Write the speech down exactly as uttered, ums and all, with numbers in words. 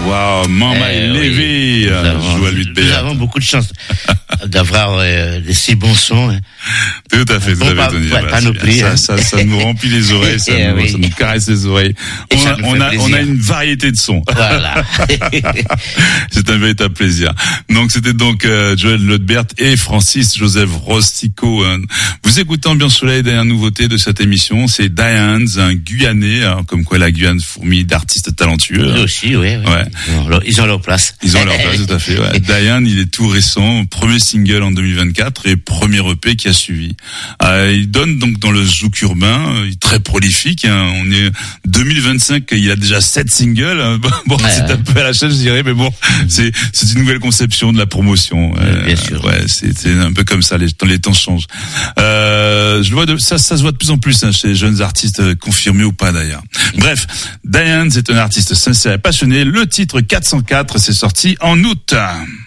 Waouh, Mama Eh, est oui. levée. Nous avons, Joël Ludbert. nous avons beaucoup de chance d'avoir euh, de si bons sons. Hein. Tout à fait, Bon, vous avez pas- Tony. pas- Bah, pas c'est nous bien. plier, ça, hein. ça, ça nous remplit les oreilles, ça, Eh nous, oui. ça nous caresse les oreilles. Et On ça a, nous on fait a, on a plaisir. une variété de sons. Voilà. C'est un véritable plaisir. Donc c'était donc euh, Joël Ludbert et Francis Joseph Rostico. Hein. Vous écoutez Ambiance Soleil, dernière nouveauté de cette émission, c'est Diane, un Guyanais, alors, comme quoi la Guyane fourmille d'artistes talentueux. Eux Hein. aussi, oui. oui. Ouais. Ils, ont leur, ils ont leur place. Ils ont leur place, tout à fait. Ouais. Diane, il est tout récent, premier single en deux mille vingt-quatre et premier E P qui a suivi. Euh, il donne donc dans le zouk urbain, il est très prolifique. Hein. On est deux mille vingt-cinq, il a déjà sept singles. Bon, Ouais, c'est ouais. un peu à la chaîne, je dirais, mais bon, c'est c'est une nouvelle conception de la promotion. Ouais, bien sûr. Ouais, c'est c'est un peu comme ça. Les temps les temps changent. Euh, je le vois de, ça ça se voit de plus en plus hein, chez les jeunes artistes euh, confirmés ou pas d'ailleurs. Bref, Diane, c'est un artiste sincère et passionné. Le titre quatre cent quatre, c'est sorti en août.